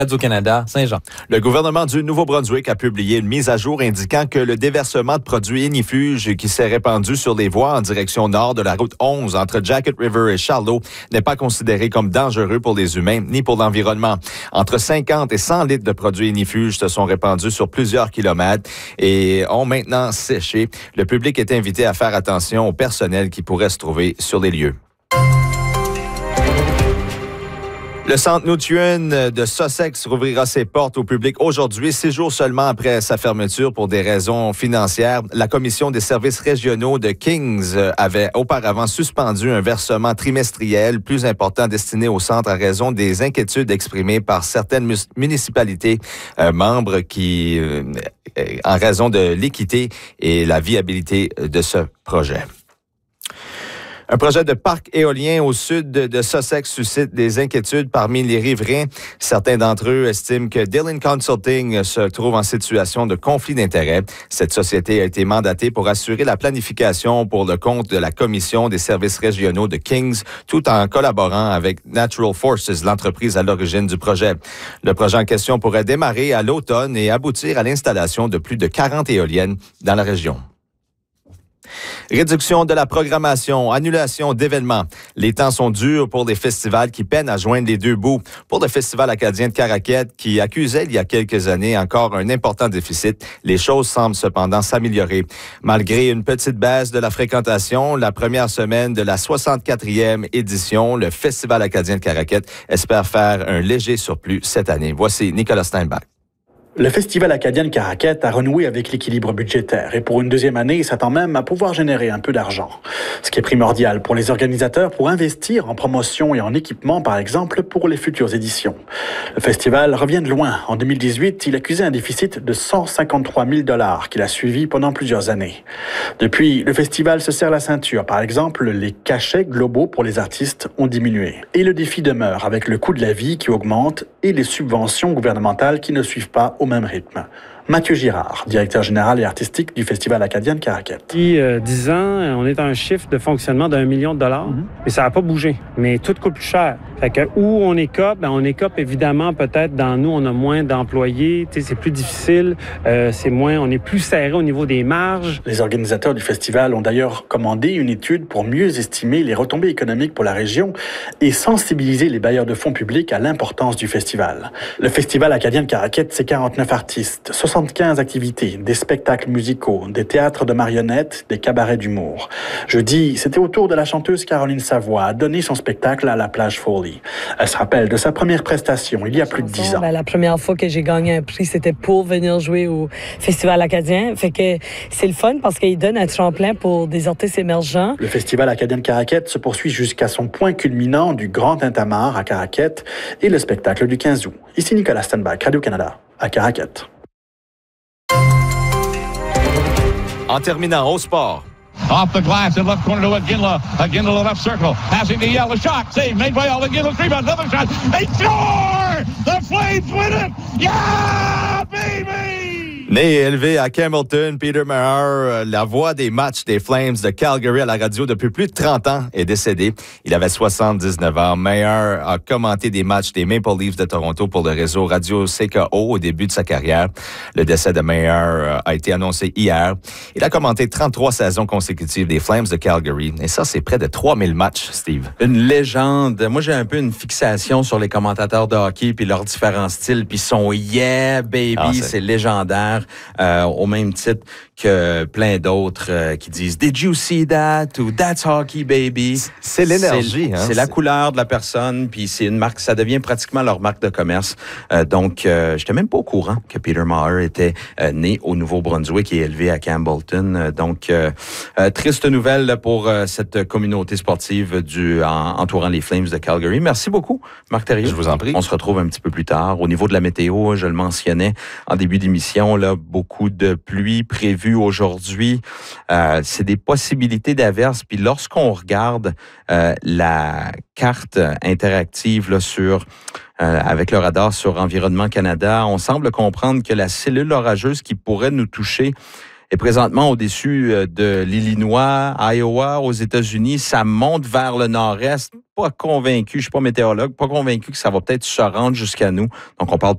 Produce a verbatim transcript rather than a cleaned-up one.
Radio-Canada, Saint-Jean. Le gouvernement du Nouveau-Brunswick a publié une mise à jour indiquant que le déversement de produits ignifuges qui s'est répandu sur les voies en direction nord de la route onze entre Jacket River et Charlot n'est pas considéré comme dangereux pour les humains ni pour l'environnement. Entre cinquante et cent litres de produits ignifuges se sont répandus sur plusieurs kilomètres et ont maintenant séché. Le public est invité à faire attention au personnel qui pourrait se trouver sur les lieux. Le centre Nutrien de Sussex rouvrira ses portes au public aujourd'hui, six jours seulement après sa fermeture pour des raisons financières. La Commission des services régionaux de Kings avait auparavant suspendu un versement trimestriel plus important destiné au centre à raison des inquiétudes exprimées par certaines municipalités euh, membres qui, euh, en raison de l'équité et la viabilité de ce projet. Un projet de parc éolien au sud de Sussex suscite des inquiétudes parmi les riverains. Certains d'entre eux estiment que Dillon Consulting se trouve en situation de conflit d'intérêts. Cette société a été mandatée pour assurer la planification pour le compte de la Commission des services régionaux de Kings, tout en collaborant avec Natural Forces, l'entreprise à l'origine du projet. Le projet en question pourrait démarrer à l'automne et aboutir à l'installation de plus de quarante éoliennes dans la région. Réduction de la programmation, annulation d'événements. Les temps sont durs pour les festivals qui peinent à joindre les deux bouts. Pour le Festival acadien de Caraquet, qui accusait il y a quelques années encore un important déficit, les choses semblent cependant s'améliorer. Malgré une petite baisse de la fréquentation, la première semaine de la soixante-quatrième édition, le Festival acadien de Caraquet espère faire un léger surplus cette année. Voici Nicolas Steinbach. Le Festival acadien de Caraquet a renoué avec l'équilibre budgétaire et pour une deuxième année, il s'attend même à pouvoir générer un peu d'argent. Ce qui est primordial pour les organisateurs pour investir en promotion et en équipement, par exemple, pour les futures éditions. Le festival revient de loin. En deux mille dix-huit, il accusait un déficit de cent cinquante-trois mille dollars qu'il a suivi pendant plusieurs années. Depuis, le festival se serre la ceinture. Par exemple, les cachets globaux pour les artistes ont diminué. Et le défi demeure avec le coût de la vie qui augmente et les subventions gouvernementales qui ne suivent pas au même rythme. Mathieu Girard, directeur général et artistique du Festival acadien de Caraquet. Depuis euh, dix ans, on est à un chiffre de fonctionnement d'un million de dollars, mm-hmm. mais ça n'a pas bougé. Mais tout coûte plus cher. Fait que où on écope, ben on écope évidemment peut-être dans nous, on a moins d'employés, c'est plus difficile, euh, c'est moins, on est plus serré au niveau des marges. Les organisateurs du festival ont d'ailleurs commandé une étude pour mieux estimer les retombées économiques pour la région et sensibiliser les bailleurs de fonds publics à l'importance du festival. Le Festival acadien de Caraquet, c'est quarante-neuf artistes, soixante-quinze activités, des spectacles musicaux, des théâtres de marionnettes, des cabarets d'humour. Jeudi, c'était au tour de la chanteuse Caroline Savoie à donner son spectacle à la Plage Foley. Elle se rappelle de sa première prestation il y a plus de dix ans. Ben, la première fois que j'ai gagné un prix, c'était pour venir jouer au Festival acadien. Fait que c'est le fun parce qu'il donne un tremplin pour des artistes émergents. Le Festival acadien de Caraquet se poursuit jusqu'à son point culminant du Grand Tintamarre à Caraquet et le spectacle du quinze août. Ici Nicolas Steinbach, Radio-Canada, à Caraquet. En terminant au sport. Off the glass in left corner to Iginla. Iginla left circle. Passing to Yell. A shot. Save made by all. Iginla rebound. Another shot. They score! The Flames win it! Yeah, baby! Né et élevé à Campbellton, Peter Maher, la voix des matchs des Flames de Calgary à la radio depuis plus de trente ans, est décédé. Il avait soixante-dix-neuf ans. Maher a commenté des matchs des Maple Leafs de Toronto pour le réseau Radio C K O au début de sa carrière. Le décès de Maher a été annoncé hier. Il a commenté trente-trois saisons consécutives des Flames de Calgary. Et ça, c'est près de trois mille matchs, Steve. Une légende. Moi, j'ai un peu une fixation sur les commentateurs de hockey puis leurs différents styles puis son yeah, baby, ah, c'est... c'est légendaire. Euh, au même titre que plein d'autres euh, qui disent « Did you see that? » ou « That's hockey, baby ». C'est l'énergie. C'est, hein, c'est, c'est la couleur de la personne, puis c'est une marque, ça devient pratiquement leur marque de commerce. Euh, donc, euh, j'étais même pas au courant que Peter Maher était euh, né au Nouveau-Brunswick et élevé à Campbellton. Euh, donc, euh, euh, triste nouvelle pour euh, cette communauté sportive du, en, entourant les Flames de Calgary. Merci beaucoup, Marc Thériault. Je vous en prie. On se retrouve un petit peu plus tard. Au niveau de la météo, je le mentionnais en début d'émission, là, beaucoup de pluie prévue aujourd'hui. Euh, c'est des possibilités d'averses. Puis lorsqu'on regarde euh, la carte interactive là, sur euh, avec le radar sur Environnement Canada, on semble comprendre que la cellule orageuse qui pourrait nous toucher est présentement au-dessus de l'Illinois, Iowa, aux États-Unis. Ça monte vers le nord-est. Pas convaincu, je suis pas météorologue, pas convaincu que ça va peut-être se rendre jusqu'à nous. Donc, on parle